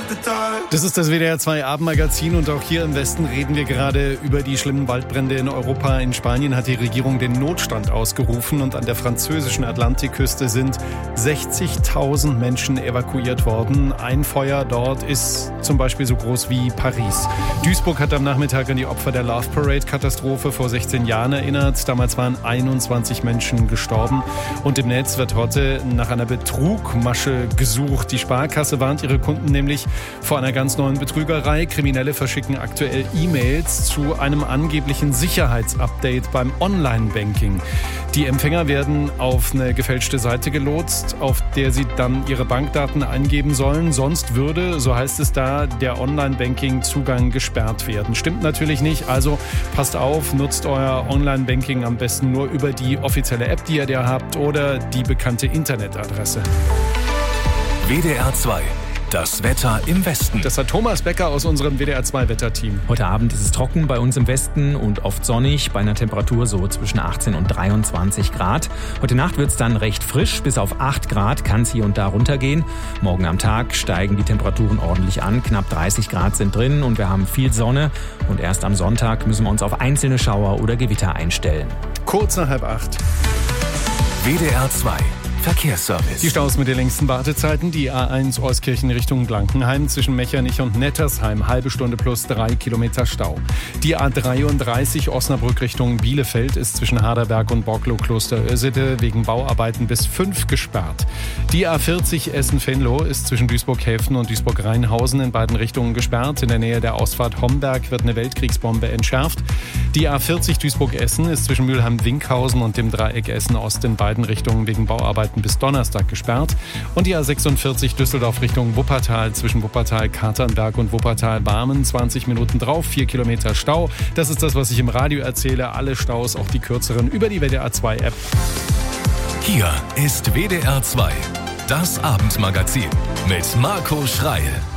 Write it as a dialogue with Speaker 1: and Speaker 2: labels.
Speaker 1: Das ist das WDR 2 Abendmagazin und auch hier im Westen reden wir gerade über die schlimmen Waldbrände in Europa. In Spanien hat die Regierung den Notstand ausgerufen und an der französischen Atlantikküste sind 60.000 Menschen evakuiert worden. Ein Feuer dort ist zum Beispiel so groß wie Paris. Duisburg hat am Nachmittag an die Opfer der Love Parade-Katastrophe vor 16 Jahren erinnert. Damals waren 21 Menschen gestorben und im Netz wird heute nach einer Betrugmasche gesucht. Die Sparkasse warnt ihre Kunden nämlich vor einer ganz neuen Betrügerei. Kriminelle verschicken aktuell E-Mails zu einem angeblichen Sicherheitsupdate beim Online-Banking. Die Empfänger werden auf eine gefälschte Seite gelotst, auf der sie dann ihre Bankdaten eingeben sollen. Sonst würde, so heißt es da, der Online-Banking-Zugang gesperrt werden. Stimmt natürlich nicht, also passt auf, nutzt euer Online-Banking am besten nur über die offizielle App, die ihr da habt, oder die bekannte Internetadresse.
Speaker 2: WDR 2. Das Wetter im Westen.
Speaker 1: Das hat Thomas Becker aus unserem WDR 2 Wetterteam.
Speaker 3: Heute Abend ist es trocken bei uns im Westen und oft sonnig, bei einer Temperatur so zwischen 18 und 23 Grad. Heute Nacht wird es dann recht frisch, bis auf 8 Grad kann es hier und da runtergehen. Morgen am Tag steigen die Temperaturen ordentlich an, knapp 30 Grad sind drin und wir haben viel Sonne. Und erst am Sonntag müssen wir uns auf einzelne Schauer oder Gewitter einstellen.
Speaker 1: Kurz nach 7:30.
Speaker 2: WDR 2. Verkehrsservice.
Speaker 1: Die Staus mit den längsten Wartezeiten. Die A1 Euskirchen Richtung Blankenheim zwischen Mechernich und Nettersheim. Halbe Stunde plus 3 Kilometer Stau. Die A33 Osnabrück Richtung Bielefeld ist zwischen Harderberg und Borklow-Kloster-Ösede wegen Bauarbeiten bis 5 gesperrt. Die A40 Essen-Venlo ist zwischen Duisburg-Häfen und Duisburg-Rheinhausen in beiden Richtungen gesperrt. In der Nähe der Ausfahrt Homberg wird eine Weltkriegsbombe entschärft. Die A40 Duisburg-Essen ist zwischen Mülheim-Winkhausen und dem Dreieck Essen-Ost in beiden Richtungen wegen Bauarbeiten bis Donnerstag gesperrt. Und die A46 Düsseldorf Richtung Wuppertal zwischen Wuppertal-Katernberg und Wuppertal-Barmen. 20 Minuten drauf, 4 Kilometer Stau. Das ist das, was ich im Radio erzähle. Alle Staus, auch die kürzeren, über die WDR 2 App.
Speaker 2: Hier ist WDR 2. Das Abendmagazin mit Marco Schreil.